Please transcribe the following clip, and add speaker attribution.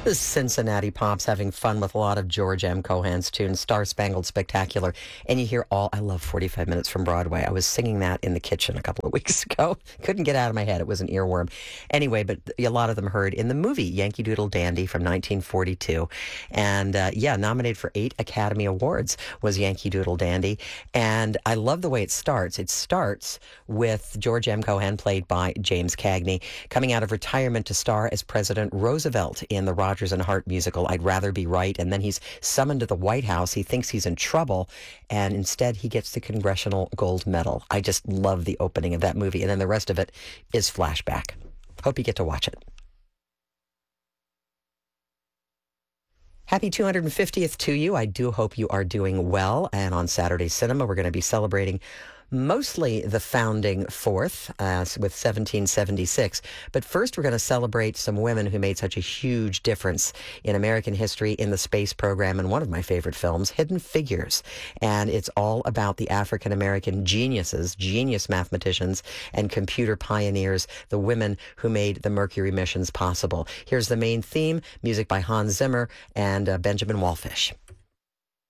Speaker 1: The Cincinnati Pops having fun with a lot of George M. Cohan's tune, Star Spangled Spectacular. And you hear I love 45 Minutes from Broadway. I was singing that in the kitchen a couple of weeks ago. Couldn't get out of my head. It was an earworm. Anyway, but a lot of them heard in the movie Yankee Doodle Dandy from 1942. And nominated for 8 Academy Awards was Yankee Doodle Dandy. And I love the way it starts. It starts with George M. Cohan, played by James Cagney, coming out of retirement to star as President Roosevelt in the Rodgers and Hart musical, I'd Rather Be Right. And then he's summoned to the White House. He thinks he's in trouble, and instead he gets the Congressional Gold Medal. I just love the opening of that movie, and then the rest of it is flashback. Hope you get to watch it. Happy 250th to you. I do hope you are doing well. And on Saturday Cinema, we're going to be celebrating mostly the founding fourth with 1776. But first, we're going to celebrate some women who made such a huge difference in American history in the space program, and one of my favorite films, Hidden Figures. And it's all about the African-American geniuses, genius mathematicians, and computer pioneers, the women who made the Mercury missions possible. Here's the main theme, music by Hans Zimmer and Benjamin Wallfisch.